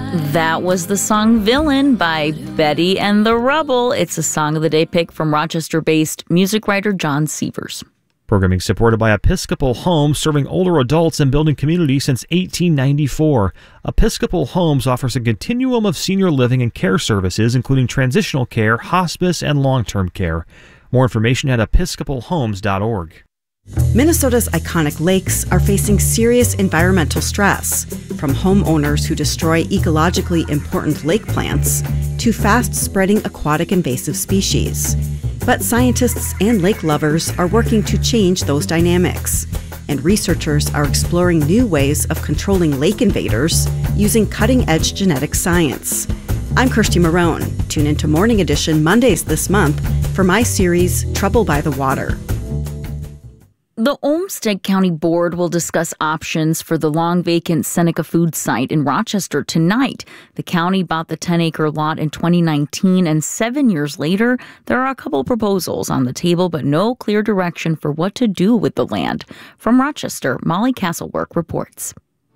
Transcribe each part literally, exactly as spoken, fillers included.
That was the song Villain by Betty and the Rubble. It's a Song of the Day pick from Rochester-based music writer John Sievers. Programming supported by Episcopal Homes, serving older adults and building community since eighteen ninety-four. Episcopal Homes offers a continuum of senior living and care services, including transitional care, hospice, and long-term care. More information at episcopal homes dot org. Minnesota's iconic lakes are facing serious environmental stress, from homeowners who destroy ecologically important lake plants to fast-spreading aquatic invasive species. But scientists and lake lovers are working to change those dynamics, and researchers are exploring new ways of controlling lake invaders using cutting-edge genetic science. I'm Kirsty Marone. Tune into Morning Edition Mondays this month for my series, Trouble by the Water. The Olmsted County Board will discuss options for the long-vacant Seneca Food site in Rochester tonight. The county bought the ten-acre lot in twenty nineteen, and seven years later, there are a couple proposals on the table, but no clear direction for what to do with the land. From Rochester, Molly Castlework reports.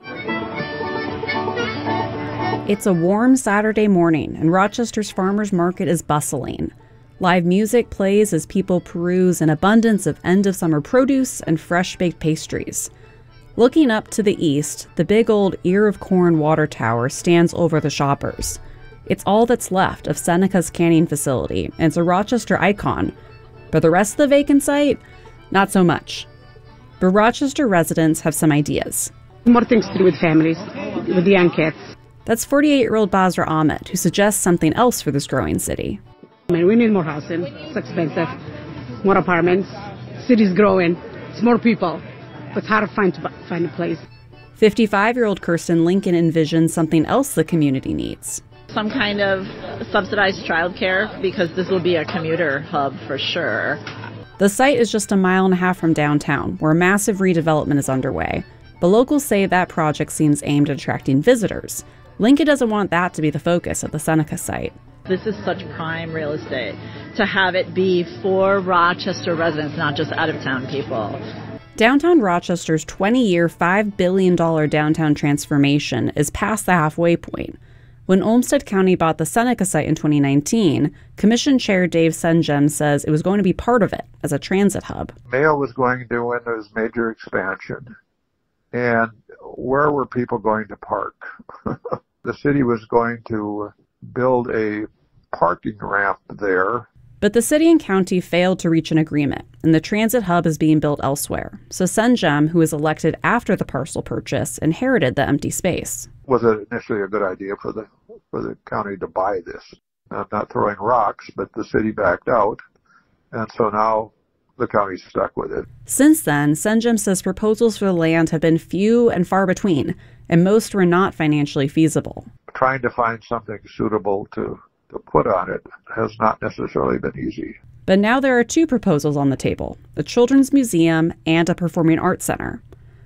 It's a warm Saturday morning, and Rochester's farmers market is bustling. Live music plays as people peruse an abundance of end-of-summer produce and fresh-baked pastries. Looking up to the east, the big old Ear of Corn water tower stands over the shoppers. It's all that's left of Seneca's canning facility, and it's a Rochester icon. But the rest of the vacant site, not so much. But Rochester residents have some ideas. More things to do with families, with the young kids. That's forty-eight-year-old Basra Ahmed, who suggests something else for this growing city. I mean, we need more housing. It's expensive. More apartments. City's growing. It's more people. It's hard to find, to find a place. fifty-five-year-old Kirsten Lincoln envisions something else the community needs. Some kind of subsidized childcare, because this will be a commuter hub for sure. The site is just a mile and a half from downtown, where massive redevelopment is underway. But locals say that project seems aimed at attracting visitors. Lincoln doesn't want that to be the focus of the Seneca site. This is such prime real estate to have it be for Rochester residents, not just out-of-town people. Downtown Rochester's twenty-year, five billion dollars downtown transformation is past the halfway point. When Olmsted County bought the Seneca site in twenty nineteen, Commission Chair Dave Senjem says it was going to be part of it as a transit hub. Mayo was going to do this major expansion, and where were people going to park? The city was going to build a parking ramp there. But the city and county failed to reach an agreement, and the transit hub is being built elsewhere. So Senjem, who was elected after the parcel purchase, inherited the empty space. Was it initially a good idea for the for the county to buy this? I'm not throwing rocks, but the city backed out, and so now the county's stuck with it. Since then, Senjem says proposals for the land have been few and far between, and most were not financially feasible. Trying to find something suitable to, to put on it has not necessarily been easy. But now there are two proposals on the table, a children's museum and a performing arts center.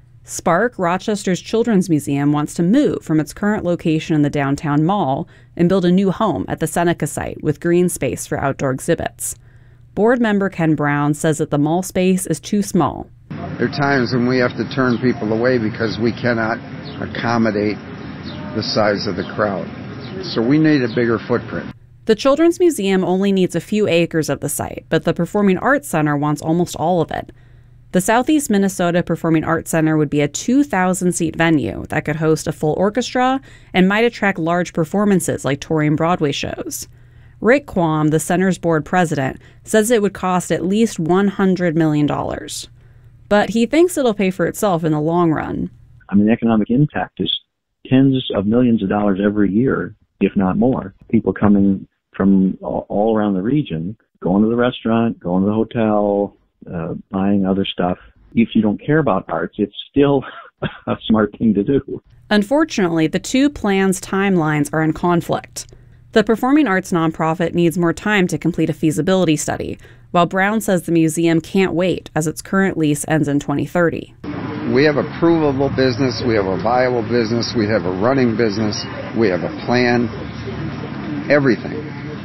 Spark, Rochester's children's museum, wants to move from its current location in the downtown mall and build a new home at the Seneca site with green space for outdoor exhibits. Board member Ken Brown says that the mall space is too small. There are times when we have to turn people away because we cannot accommodate the size of the crowd. So we need a bigger footprint. The Children's Museum only needs a few acres of the site, but the Performing Arts Center wants almost all of it. The Southeast Minnesota Performing Arts Center would be a two thousand seat venue that could host a full orchestra and might attract large performances like touring Broadway shows. Rick Quam, the center's board president, says it would cost at least one hundred million dollars. But he thinks it'll pay for itself in the long run. I mean, the economic impact is tens of millions of dollars every year, if not more. People coming from all around the region, going to the restaurant, going to the hotel, uh, buying other stuff. If you don't care about arts, it's still a smart thing to do. Unfortunately, the two plans' timelines are in conflict. The performing arts nonprofit needs more time to complete a feasibility study, while Brown says the museum can't wait as its current lease ends in twenty thirty. We have a provable business, we have a viable business, we have a running business, we have a plan, everything.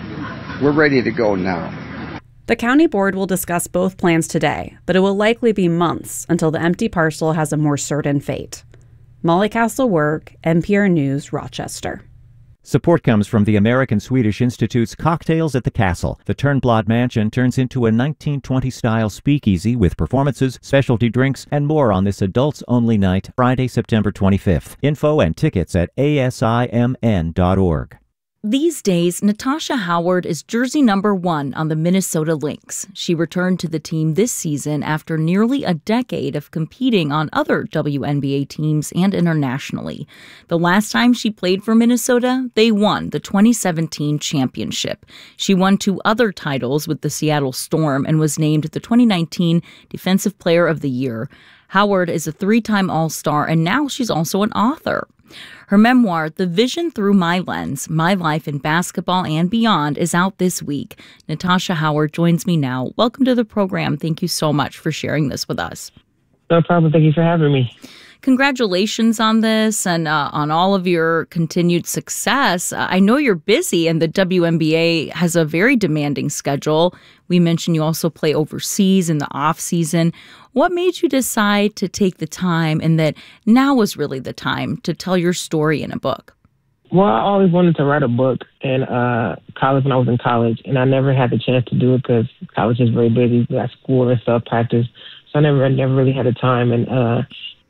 We're ready to go now. The county board will discuss both plans today, but it will likely be months until the empty parcel has a more certain fate. Molly Castlework, N P R News, Rochester. Support comes from the American Swedish Institute's Cocktails at the Castle. The Turnblad Mansion turns into a nineteen twenties-style speakeasy with performances, specialty drinks, and more on this adults-only night, Friday, September twenty-fifth. Info and tickets at A S I M N dot org. These days, Natasha Howard is jersey number one on the Minnesota Lynx. She returned to the team this season after nearly a decade of competing on other W N B A teams and internationally. The last time she played for Minnesota, they won the twenty seventeen championship. She won two other titles with the Seattle Storm and was named the twenty nineteen Defensive Player of the Year. Howard is a three-time All-Star, and now she's also an author. Her memoir, The Vision Through My Lens, My Life in Basketball and Beyond, is out this week. Natasha Howard joins me now. Welcome to the program. Thank you so much for sharing this with us. No problem. Thank you for having me. Congratulations on this and uh, on all of your continued success. Uh, I know you're busy and the W N B A has a very demanding schedule. We mentioned you also play overseas in the off season. What made you decide to take the time and that now was really the time to tell your story in a book? Well, I always wanted to write a book in uh, college when I was in college, and I never had the chance to do it because college is very busy. We got school and stuff, practice. So I never, never really had the time. And uh,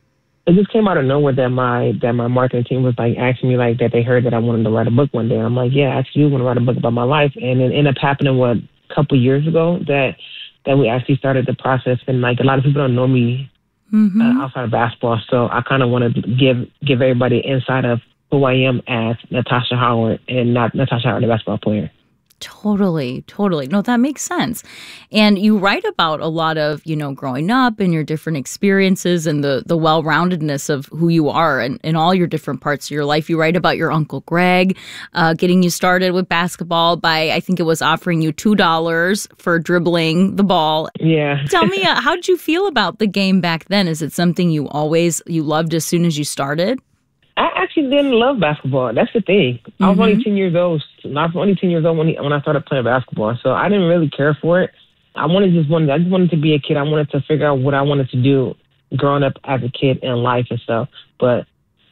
it just came out of nowhere that my that my marketing team was like asking me like that they heard that I wanted to write a book one day. I'm like, yeah, I actually want to write a book about my life. And it ended up happening what a couple of years ago that that we actually started the process. And like a lot of people don't know me mm-hmm. uh, outside of basketball, so I kind of wanted to give give everybody insight of who I am as Natasha Howard and not Natasha Howard, the basketball player. Totally, totally. No, that makes sense. And you write about a lot of, you know, growing up and your different experiences and the, the well-roundedness of who you are and in all your different parts of your life. You write about your Uncle Greg uh, getting you started with basketball by, I think it was offering you two dollars for dribbling the ball. Yeah. Tell me, uh, how did you feel about the game back then? Is it something you always, you loved as soon as you started? I actually didn't love basketball. That's the thing. Mm-hmm. I was only ten years old. I was only ten years old when he, when I started playing basketball, so I didn't really care for it. I wanted just wanted I just wanted to be a kid. I wanted to figure out what I wanted to do growing up as a kid in life and stuff. But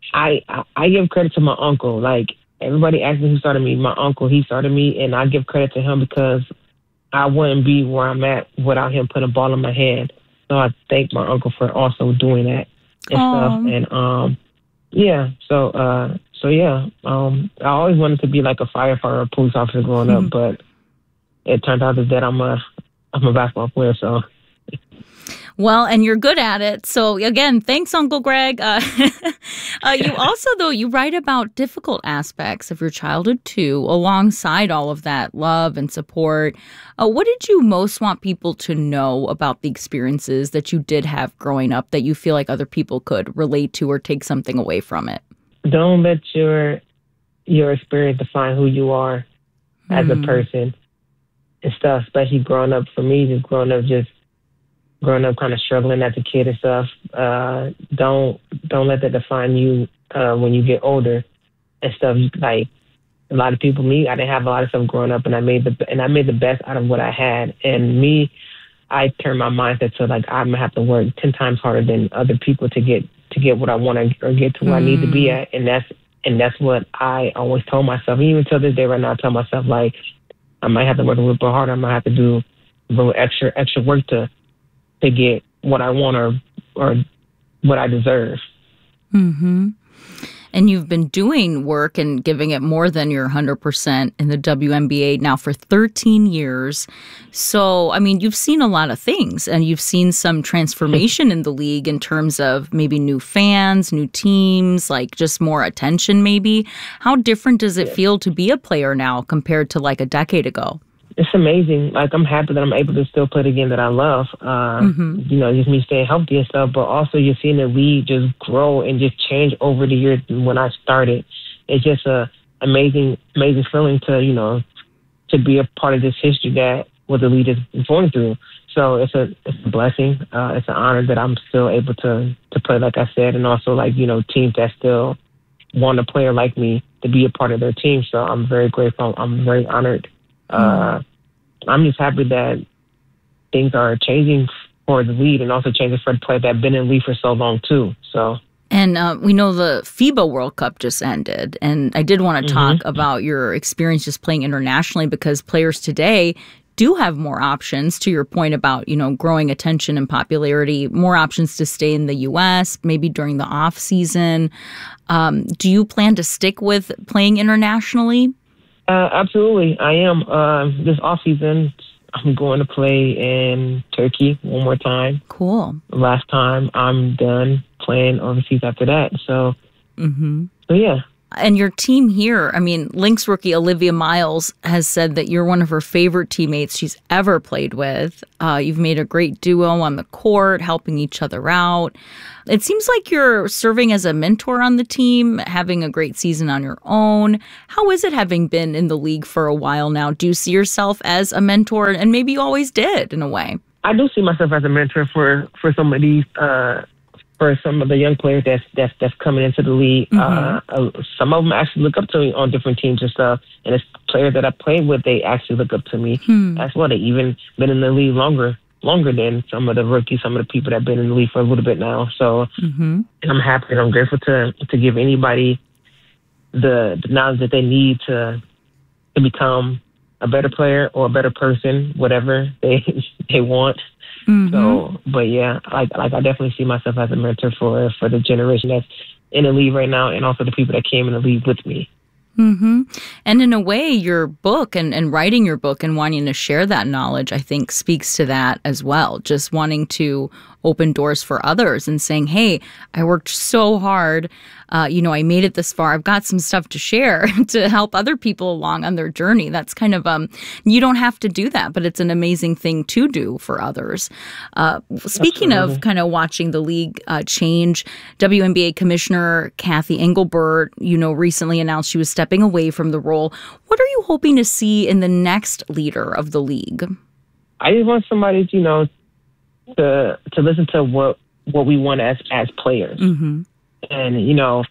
I I, I give credit to my uncle. Like everybody asks me who started me. My uncle, he started me, and I give credit to him because I wouldn't be where I'm at without him putting a ball in my hand. So I thank my uncle for also doing that and Aww. stuff. And um. Yeah, so uh, so yeah, um, I always wanted to be like a firefighter or a police officer growing mm-hmm. up, but it turned out that I'm a I'm a basketball player. So, well, and you're good at it. So again, thanks, Uncle Greg. Uh, uh, you also, though, you write about difficult aspects of your childhood too, alongside all of that love and support. Uh, what did you most want people to know about the experiences that you did have growing up that you feel like other people could relate to or take something away from it? Don't let your your experience define who you are as mm. a person and stuff, especially growing up. For me, just growing up, just growing up kind of struggling as a kid and stuff. Uh, don't don't let that define you uh, when you get older and stuff. Like a lot of people, me, I didn't have a lot of stuff growing up, and I made the and I made the best out of what I had. And me, I turned my mindset to like I'm gonna have to work ten times harder than other people to get to get what I want to or get to where mm. I need to be at. And that's and that's what I always told myself. And even till this day, right now, I tell myself like I might have to work a little bit harder. I might have to do a little extra extra work to. to get what I want or or what I deserve. Mm-hmm. And you've been doing work and giving it more than your one hundred percent in the W N B A now for thirteen years. So, I mean, you've seen a lot of things and you've seen some transformation in the league in terms of maybe new fans, new teams, like just more attention maybe. How different does it feel to be a player now compared to like a decade ago? It's amazing. Like, I'm happy that I'm able to still play the game that I love. Uh, mm-hmm. You know, just me staying healthy and stuff. But also, you're seeing the league just grow and just change over the years when I started. It's just a amazing, amazing feeling to, you know, to be a part of this history that what the league is going through. So it's a it's a blessing. Uh, it's an honor that I'm still able to to play, like I said, and also like you know teams that still want a player like me to be a part of their team. So I'm very grateful. I'm very honored. Uh, I'm just happy that things are changing for the league and also changing for the players that have been in the league for so long, too. So And uh, we know the FIBA World Cup just ended. And I did want to Mm-hmm. talk about your experience just playing internationally, because players today do have more options, to your point about, you know, growing attention and popularity, more options to stay in the U S, maybe during the off season. Um, do you plan to stick with playing internationally? Uh, absolutely, I am. Uh, this off season, I'm going to play in Turkey one more time. Cool. Last time, I'm done playing overseas after that. So, Mm-hmm. so yeah. And your team here, I mean, Lynx rookie Olivia Miles has said that you're one of her favorite teammates she's ever played with. Uh, you've made a great duo on the court, helping each other out. It seems like you're serving as a mentor on the team, having a great season on your own. How is it having been in the league for a while now? Do you see yourself as a mentor? And maybe you always did, in a way. I do see myself as a mentor for, for some of these uh, for some of the young players that's that's that's coming into the league. Mm-hmm. Uh, uh, some of them actually look up to me on different teams and stuff. And it's players that I played with, they actually look up to me. Hmm. That's why they even been in the league longer longer than some of the rookies, some of the people that have been in the league for a little bit now. So Mm-hmm. I'm happy and I'm grateful to to give anybody the, the knowledge that they need to to become a better player or a better person, whatever they they want. Mm-hmm. So, but yeah, like like I definitely see myself as a mentor for for the generation that's in the league right now, and also the people that came in the league with me. Mm-hmm. And in a way, your book and, and writing your book and wanting to share that knowledge, I think, speaks to that as well. Just wanting to open doors for others and saying, hey, I worked so hard. Uh, you know, I made it this far. I've got some stuff to share to help other people along on their journey. That's kind of, um, you don't have to do that, but it's an amazing thing to do for others. Uh, speaking Absolutely. of kind of watching the league uh, change, W N B A Commissioner Kathy Engelbert, you know, recently announced she was stepping away from the role. What are you hoping to see in the next leader of the league? I just want somebody, you know, to to listen to what what we want as as players. Mm-hmm. And, you know,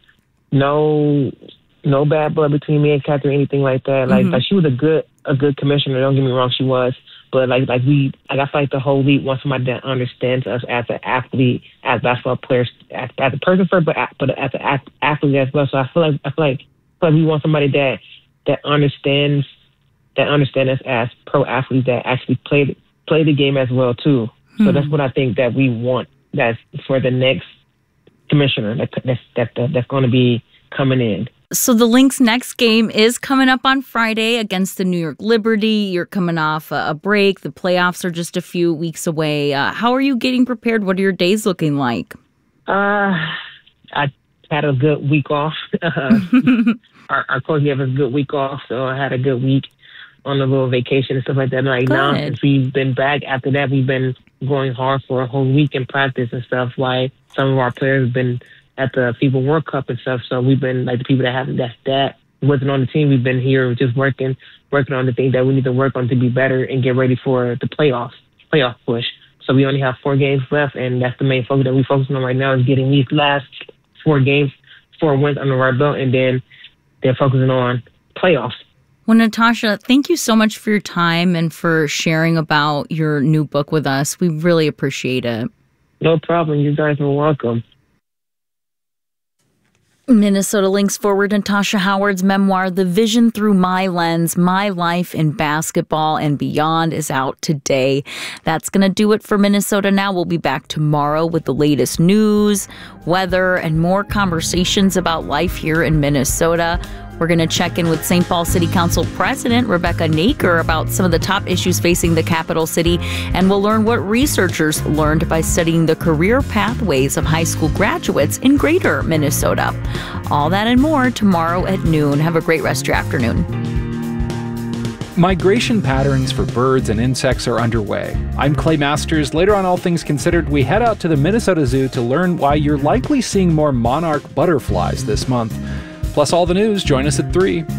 no no bad blood between me and Kathy or anything like that. Like, Mhm. like she was a good a good commissioner, don't get me wrong, she was. But like like we like I feel like the whole league wants somebody that understands us as an athlete, as basketball players, as, as a person first, but but as an athlete as well. So I feel like I feel like, I feel like we want somebody that that understands that understands us as pro athletes that actually play play the game as well too. So Mhm. that's what I think that we want. That's for the next commissioner that that's that, that that's going to be coming in. So the Lynx' next game is coming up on Friday against the New York Liberty. You're coming off a, a break. The playoffs are just a few weeks away. Uh, how are you getting prepared? What are your days looking like? Uh, I had a good week off. Uh, our, our coach gave us a good week off, so I had a good week on a little vacation and stuff like that. And like Good. now, since we've been back after that, we've been going hard for a whole week in practice and stuff. Like some of our players have been at the FIBA World Cup and stuff. So we've been like the people that haven't that that wasn't on the team. We've been here just working, working on the things that we need to work on to be better and get ready for the playoffs, playoff push. So we only have four games left, and that's the main focus that we're focusing on right now is getting these last four games, four wins under our belt, and then they're focusing on playoffs. Well, Natasha, thank you so much for your time and for sharing about your new book with us. We really appreciate it. No problem. You guys are welcome. Minnesota Lynx forward Natasha Howard's memoir, The Vision Through My Lens, My Life in Basketball and Beyond, is out today. That's going to do it for Minnesota Now. We'll be back tomorrow with the latest news, weather, and more conversations about life here in Minnesota. We're going to check in with Saint Paul City Council President Rebecca Naker about some of the top issues facing the capital city, and we'll learn what researchers learned by studying the career pathways of high school graduates in greater Minnesota. All that and more tomorrow at noon. Have a great rest of your afternoon. Migration patterns for birds and insects are underway. I'm Clay Masters. Later on All Things Considered, we head out to the Minnesota Zoo to learn why you're likely seeing more monarch butterflies this month. Plus all the news. Join us at three.